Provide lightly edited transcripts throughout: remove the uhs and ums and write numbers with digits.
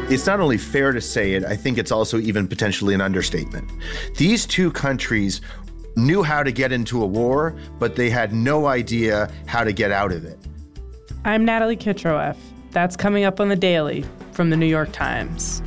It's not only fair to say it, I think it's also even potentially an understatement. These two countries knew how to get into a war, but they had no idea how to get out of it. I'm Natalie Kitroeff. That's coming up on The Daily from the New York Times.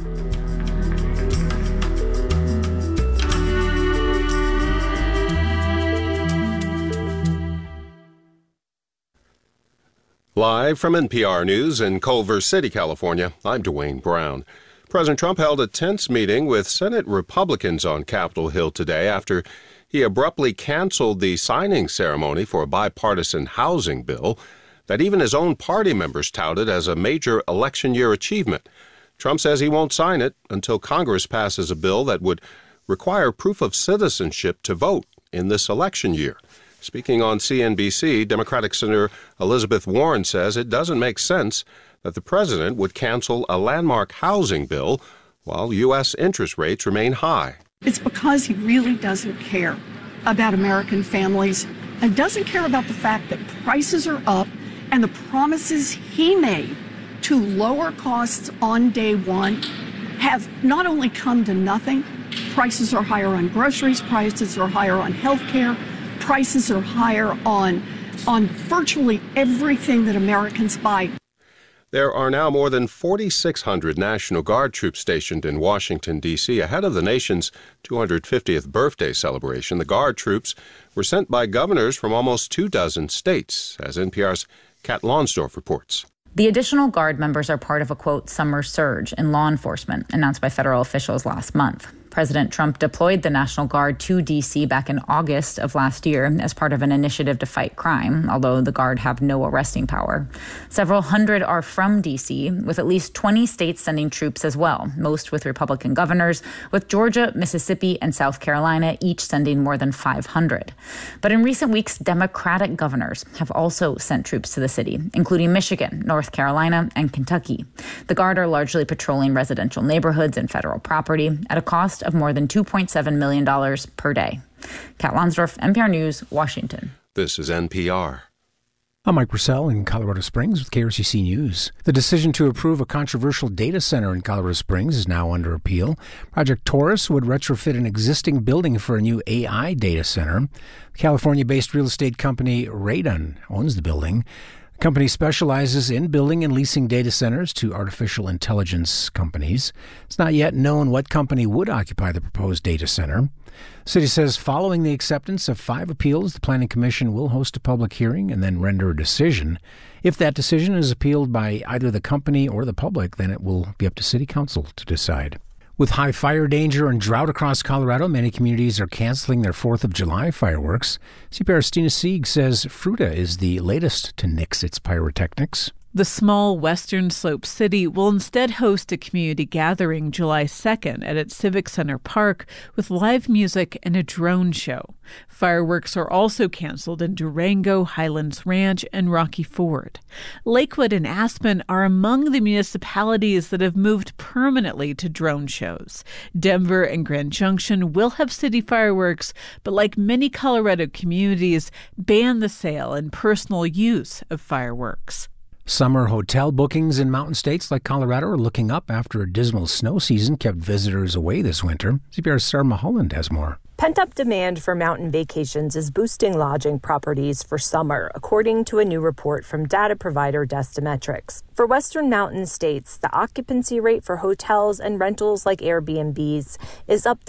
Live from NPR News in Culver City, California, I'm Dwayne Brown. President Trump held a tense meeting with Senate Republicans on Capitol Hill today after he abruptly canceled the signing ceremony for a bipartisan housing bill that even his own party members touted as a major election year achievement. Trump says he won't sign it until Congress passes a bill that would require proof of citizenship to vote in this election year. Speaking on CNBC, Democratic Senator Elizabeth Warren says it doesn't make sense that the president would cancel a landmark housing bill while U.S. interest rates remain high. It's because he really doesn't care about American families and doesn't care about the fact that prices are up and the promises he made to lower costs on day one have not only come to nothing. Prices are higher on groceries, prices are higher on health care, prices are higher on virtually everything that Americans buy. There are now more than 4,600 National Guard troops stationed in Washington, D.C. ahead of the nation's 250th birthday celebration. The Guard troops were sent by governors from almost 24 states, as NPR's Kat Lonsdorf reports. The additional Guard members are part of a, quote, summer surge in law enforcement announced by federal officials last month. President Trump deployed the National Guard to D.C. back in August of last year as part of an initiative to fight crime, although the Guard have no arresting power. Several hundred are from D.C., with at least 20 states sending troops as well, most with Republican governors, with Georgia, Mississippi, and South Carolina each sending more than 500. But in recent weeks, Democratic governors have also sent troops to the city, including Michigan, North Carolina, and Kentucky. The Guard are largely patrolling residential neighborhoods and federal property at a cost of more than $2.7 million per day. Kat Lonsdorf, NPR News, Washington. This is NPR. I'm Mike Russell in Colorado Springs with KRCC News. The decision to approve a controversial data center in Colorado Springs is now under appeal. Project Taurus would retrofit an existing building for a new AI data center. California-based real estate company Radon owns the building. The company specializes in building and leasing data centers to artificial intelligence companies. It's not yet known what company would occupy the proposed data center. The city says following the acceptance of 5 appeals, the Planning Commission will host a public hearing and then render a decision. If that decision is appealed by either the company or the public, then it will be up to City Council to decide. With high fire danger and drought across Colorado, many communities are canceling their 4th of July fireworks. CPR's Stina Sieg says Fruta is the latest to nix its pyrotechnics. The small Western Slope city will instead host a community gathering July 2nd at its Civic Center Park with live music and a drone show. Fireworks are also canceled in Durango, Highlands Ranch, and Rocky Ford. Lakewood and Aspen are among the municipalities that have moved permanently to drone shows. Denver and Grand Junction will have city fireworks, but like many Colorado communities, ban the sale and personal use of fireworks. Summer hotel bookings in mountain states like Colorado are looking up after a dismal snow season kept visitors away this winter. CPR's Sarah Mulholland has more. Pent-up demand for mountain vacations is boosting lodging properties for summer, according to a new report from data provider Destametrics. For Western mountain states, the occupancy rate for hotels and rentals like Airbnbs is up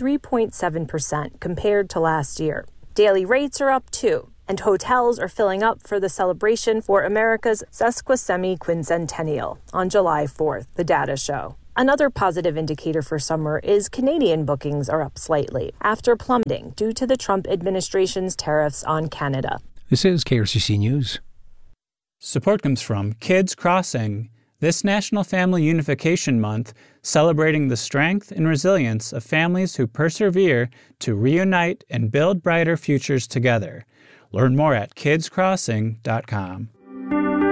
3.7% compared to last year. Daily rates are up too, and hotels are filling up for the celebration for America's sesquicentennial on July 4th, the data show. Another positive indicator for summer is Canadian bookings are up slightly after plummeting due to the Trump administration's tariffs on Canada. This is KRCC News. Support comes from Kids Crossing, this National Family Unification Month, celebrating the strength and resilience of families who persevere to reunite and build brighter futures together. Learn more at kidscrossing.com.